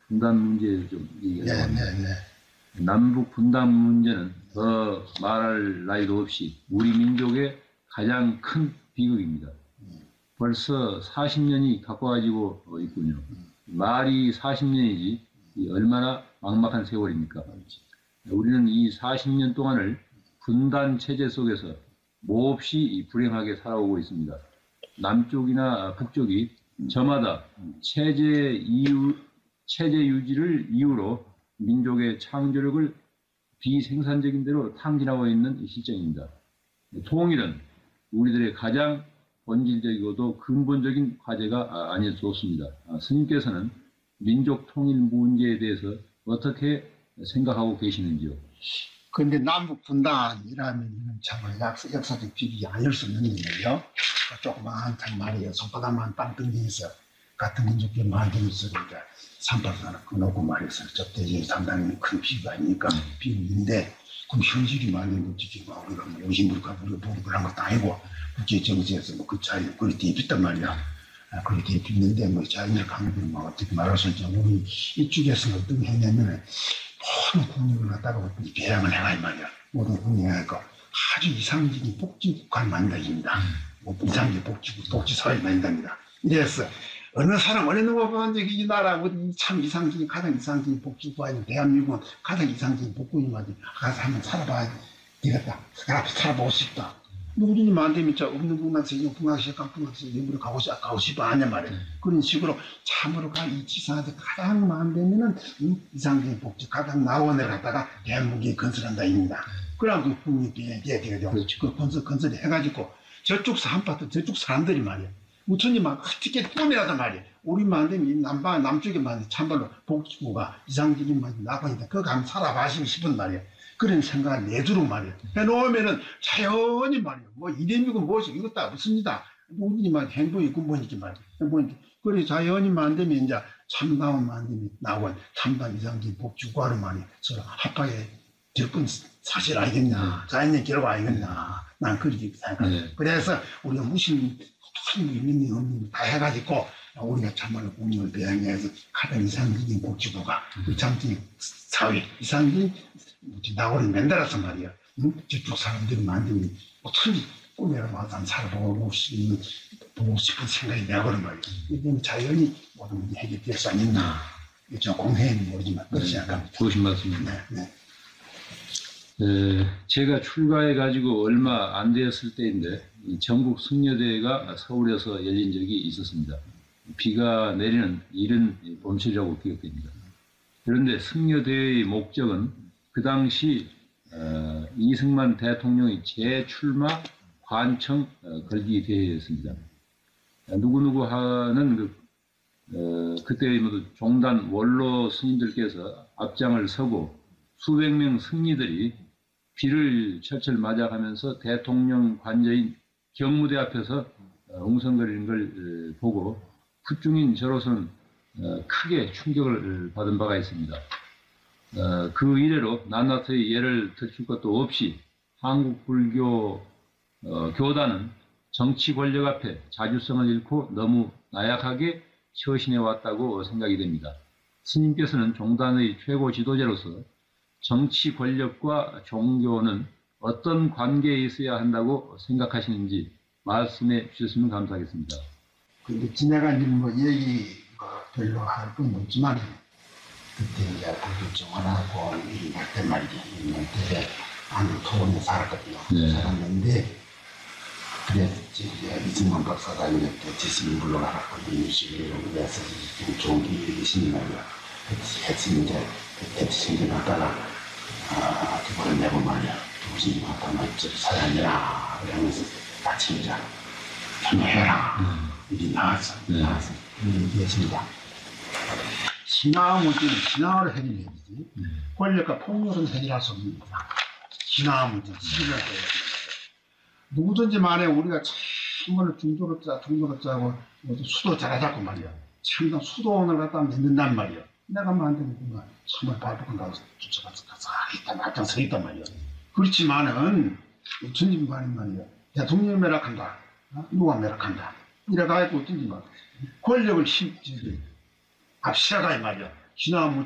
분단 문제에 좀 얘기가 나옵니다. 네. 남북 분단 문제는 더 말할 나위도 없이 우리 민족의 가장 큰 비극입니다. 벌써 40년이 가까워지고 있군요. 말이 40년이지 얼마나 막막한 세월입니까? 우리는 이 40년 동안을 분단 체제 속에서 몹시 불행하게 살아오고 있습니다. 남쪽이나 북쪽이 저마다 체제 유지를 이유로 민족의 창조력을 비생산적인 대로 탕진하고 있는 실정입니다. 통일은 우리들의 가장 본질적이고도 근본적인 과제가 아닐 수 없습니다. 스님께서는 민족 통일 문제에 대해서 어떻게 생각하고 계시는지요? 그런데 남북 분단이라면 정말 역사적 비극이 아닐 수 없는 일이에요. 조그마한 말이에요. 손바닥만 빵 던지면서 같은 민족끼리 만들면서 그러니까 산발사나 끊어고 말해서 접대적인 상당히 큰 비극 아니니까 비극인데 그럼 현실이 말하는 거지 지금 우리가 요즘으로가 우리가 보고 그런 것도 아니고 국제 정세에서 뭐 그 차이 그걸 대비했단 말이야. 그걸 대비했는데 뭐 자연의 강국을 뭐 어떻게 말할 수 있지? 우리 이쪽에서는 어떻게 했냐면 모든 국력을 갖다가 배양을 해가 이 말이야. 모든 국력을 아주 이상적인 복지국가를 만들어집니다. 뭐 이상적인 복지사회를 만듭니다. 이래서 어느 사람 어느 누가 보면 이 나라 참 이상적인 가장 이상적인 복지국가인 대한민국은 가장 이상적인 복지국가인 말이야. 가서 한번 살아봐야 되겠다. 살아보고 싶다. 누구든지 만들면 저 없는 북한에서 있는 북한에서 깡통에서 영국으로 가고 싶어 하냐 말이야. 그런 식으로 참으로 이 지상에서 가장 만들면은 이상적인 복지 가장 나원을 갖다가 대한민국이 건설한다 입니다. 그러고 그 국민이 되죠. 그 건설 해가지고 저쪽 한파트 저쪽 사람들이 말이야. 우천이 막 어떻게 꾸며하단 말이야. 우리 만들면 남쪽에 만든 참말로 복지구가 이상적인 나원이다. 그거 가면 살아봐시고 싶은 말이야. 그런 생각을 내주로 말이야. 해놓으면은 자연히 말이야. 뭐 이름이고 무엇이고 이거 다 없습니다. 누구지만 행복이 근본이지 말이야. 행복이. 그래 자연히 만들면 이제 참나원 만들면 나원 참담 이상적인 복지구가로 말이야. 서로 합하게 될 건 사실 아니겠냐. 자연의 결과 아니겠냐. 난 그렇게 생각해. 그래서 우리가 무슨 있는 없는 다 해가지고 우리가 참말로 국력을 배양해서 가장 이상적인 복지구가 참적인 사회 이상적인 나오는 만들어서 말이야. 저쪽 사람들이 만들면 어떻게 꿈에라 와서 살아보고 싶은 생각이 나거든 말이야. 이게 자연히 모든 문제 해결될 수 아니나. 좀 공회는 모르지만 그렇지 않습니다. 좋으신 말씀입니다. 제가 출가해가지고 얼마 안 되었을 때인데 전국 승려대회가 서울에서 열린 적이 있었습니다. 비가 내리는 이른 봄철이라고 기억됩니다. 그런데 승려대회의 목적은 그 당시 이승만 대통령의 재출마 관청 걸기 대회였습니다. 누구누구 하는 그때 모두 종단 원로 스님들께서 앞장을 서고 수백 명 승리들이 비를 철철 맞아가면서 대통령 관저인 경무대 앞에서 웅성거리는 걸 보고 풋중인 저로서는 크게 충격을 받은 바가 있습니다. 그 이래로 낱낱이 예를 들출 것도 없이 한국 불교 교단은 정치 권력 앞에 자주성을 잃고 너무 나약하게 처신해 왔다고 생각이 됩니다. 스님께서는 종단의 최고 지도자로서 정치 권력과 종교는 어떤 관계에 있어야 한다고 생각하시는지 말씀해 주셨으면 감사하겠습니다. 근데 지나간 뭐 얘기 별로 할 건 없지만 그때 이제 불교 정원하고 이때 말이지 이때 안으로 토론에 살았거든요. 살았는데 그래서 이제 이승만 박사가 이제 지스님 불러가갖고 이 식으로 그래서 좀 좋은 일이 있으니 말이야. 했으면 이제 그때 생겨났다가 그거를 내고 말이야. 교수님 아까 말처럼 사랑해라 그러면서 같이 이제 참여해라. 일이 나왔어. 그런 얘기했습니다. 신화 문제는 신화로 해결해야 되지. 권력과 폭력은 해결할 수 없는 거다. 신화 문제는 해결해야 돼. 누구든지 만에 우리가 참말로 중도로 짜고 수도 잘하자고 말이야. 참당 수도원을 갖다 만든단 말이야. 내가 만드는 구만 정말 발복한 가서 쫓아가서 있다 맞짱 서 있단 말이야. 그렇지만은 전진 말인 말이야. 대통령이 매락한다. 누가 매락한다. 이래가지고 어쩐지 막 권력을 앞시라가 이 말이야. 지나면